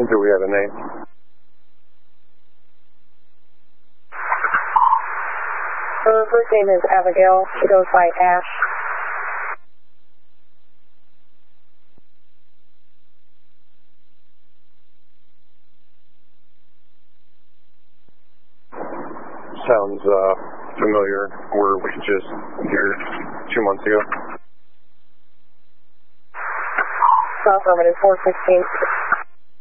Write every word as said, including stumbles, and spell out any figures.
Do we have a name? Her first name is Abigail. She goes by Ash. Sounds uh, familiar. Were we just here two months ago? Affirmative, four sixteen.